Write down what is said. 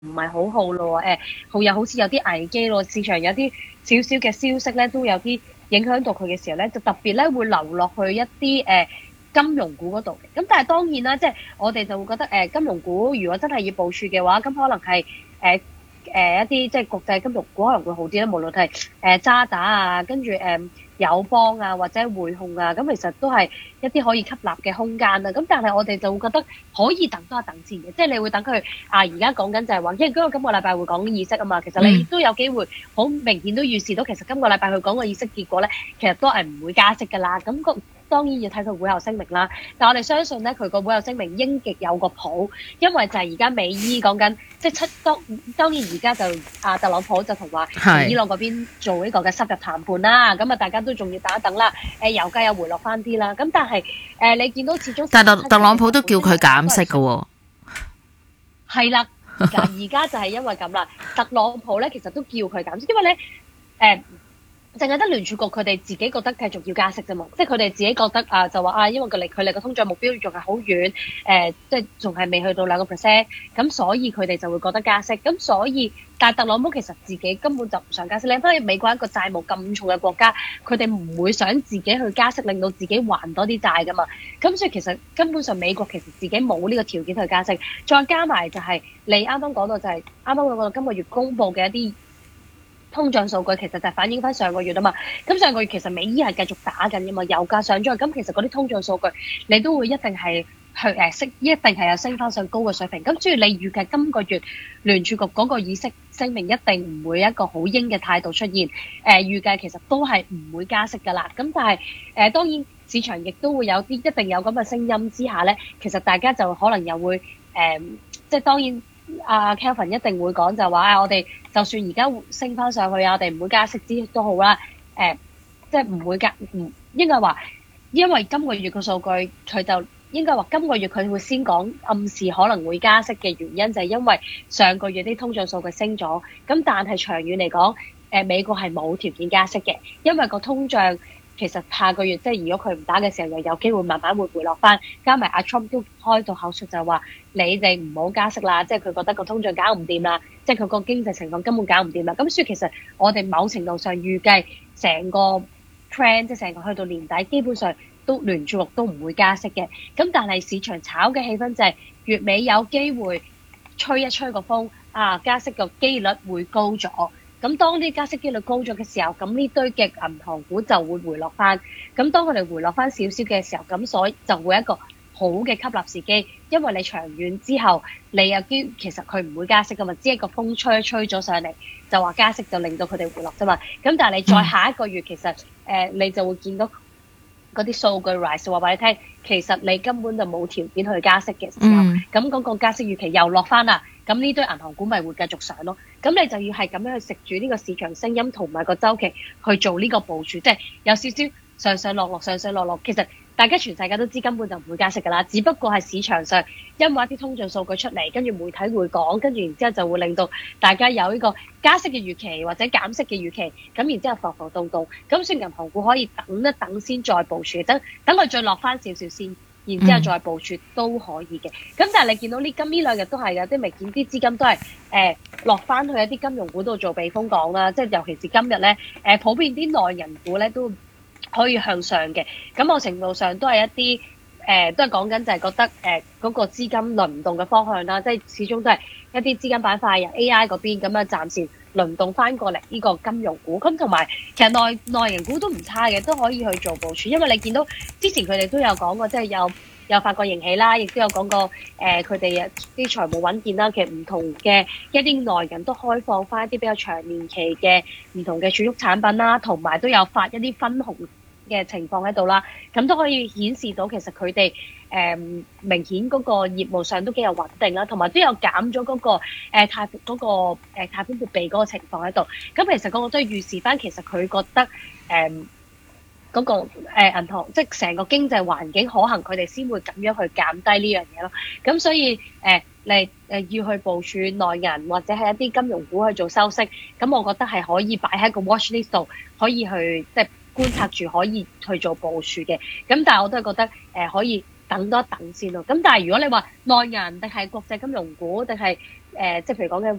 唔係好好咯，好似有啲危機咯，市場有啲少少嘅消息咧，都有啲影響到佢嘅時候咧，就特別咧會流落去一啲金融股嗰度嘅。咁但係當然啦，即係我哋就會覺得金融股如果真係要部署嘅話，咁可能係一啲即係國際金融股可能會好啲啦，無論係渣打啊，跟住友邦啊或者匯控啊，咁其實都係一啲可以吸納嘅空間啦。咁但係我哋就會覺得可以等多一等先嘅，即係你會等佢而家講緊就係話，因為今個禮拜會講議息啊嘛，其實你都有機會好明顯都預示到，其實今個禮拜佢講個議息結果咧，其實都係唔會加息㗎啦。咁當然要睇佢會後聲明啦，但我哋相信咧，佢個會後聲明應極有個譜，因為就係而家美伊講緊，即係當然而家就特朗普就同話伊朗嗰邊做呢個嘅深入談判啦，咁大家都仲要等一等啦。油價又回落翻啲啦，咁但係你見到始終， 但係特朗普都叫佢減息㗎喎。 係啦，而家就係因為咁啦，特朗普咧其實都叫佢減息，因為咧淨係得聯儲局佢哋自己覺得繼續要加息啫嘛，即係佢哋自己覺得就話因為佢哋個通脹目標仲係好遠，即係仲係未去到2%，咁所以佢哋就會覺得加息，咁所以但係特朗普其實自己根本就唔想加息，你睇下美國一個債務咁重嘅國家，佢哋唔會想自己去加息，令到自己還多啲債噶嘛，咁所以其實根本上美國其實自己冇呢個條件去加息，再加埋就係你啱啱講到就係啱啱講到今個月公佈嘅一啲通脹數據，其實就係反映翻上個月啊嘛，咁上個月其實美伊係繼續打緊嘅嘛，油價上咗去，咁其實嗰啲通脹數據你都會一定係一定係有升翻上高嘅水平，咁所以你預計今個月聯儲局嗰個議息聲明一定唔會一個好鷹嘅態度出現，預計其實都係唔會加息㗎啦，咁但係當然市場亦都會有啲一定有咁嘅聲音之下咧，其實大家就可能又會即係當然。Kelvin 一定會講就話我哋就算而家升翻上去我哋唔會加息之都好啦，即係唔會應該話，因為今個月嘅數據佢就應該話今個月佢會先講暗示可能會加息嘅原因就係因為上個月啲通脹數據升咗，咁但係長遠嚟講，美國係冇條件加息嘅，因為個通脹。其實下個月即係如果佢唔打嘅時候，又有機會慢慢會回落翻。加埋阿 Trump 都開到口述就話：你哋唔好加息啦，即係佢覺得個通脹搞唔掂啦，即係佢個經濟情況根本搞唔掂啦。咁所以其實我哋某程度上預計成個 trend 即係成個去到年底，基本上都聯儲局都唔會加息嘅。咁但係市場炒嘅氣氛就係月尾有機會吹一吹個風，加息個機率會高咗。咁當啲加息機率高咗嘅時候，咁呢堆嘅銀行股就會回落翻。咁當佢哋回落翻少少嘅時候，咁所以就會一個好嘅吸納時機，因為你長遠之後，你有機其實佢唔會加息噶嘛，只係個風吹咗上嚟，就話加息就令到佢哋回落啫嘛。咁但係你再下一個月，其實你就會見到嗰啲數據 rise 話俾你聽，其實你根本就冇條件去加息嘅時候，咁嗰個加息預期又落翻啦。咁呢堆銀行股咪會繼續上咯，咁你就要係咁樣去食住呢個市場聲音同埋個週期去做呢個部署，即係有少少上上落落，上上落落。其實大家全世界都知根本就唔會加息㗎啦，只不過係市場上因為一啲通脹數據出嚟，跟住媒體會講，跟住然之後就會令到大家有呢個加息嘅預期或者減息嘅預期，咁然之後浮浮動動，咁所以銀行股可以等一等先再部署，等佢再落翻少少先。然之後再部署都可以嘅，咁但係你見到呢兩日都係有啲明顯啲資金都係落翻去一啲金融股度做避風港啦，即係尤其是今日咧普遍啲內銀股咧都可以向上嘅，咁某程度上都係一啲都係講緊就係覺得嗰個資金輪動嘅方向啦，即係始終都係一啲資金板塊由 AI 嗰邊咁樣暫時輪動翻過嚟呢個金融股，咁同埋其實內銀股都唔差嘅，都可以去做部署，因為你見到之前佢哋都有講過，即係有發過盈喜啦，亦都有講過佢哋啲財務穩健啦，其實唔同嘅一啲內銀都開放翻一啲比較長年期嘅唔同嘅儲蓄產品啦，同埋都有發一啲分紅嘅情況喺度啦，咁都可以顯示到其實佢哋明顯嗰個業務上都幾有穩定啦，同埋都有減咗嗰個貸款撥備嗰個情況喺度。咁其實嗰個都係預示翻，其實佢覺得嗰個銀行即係成個經濟環境可行，佢哋先會咁樣去減低呢樣嘢咯。咁所以你要去部署內銀或者係一啲金融股去做收息，咁我覺得係可以擺喺個 watch list 度，可以去即係觀察住，可以去做部署嘅。咁但係我都係覺得可以等多一等先咯。咁但係如果你話內銀定係國際金融股定係即係譬如講嘅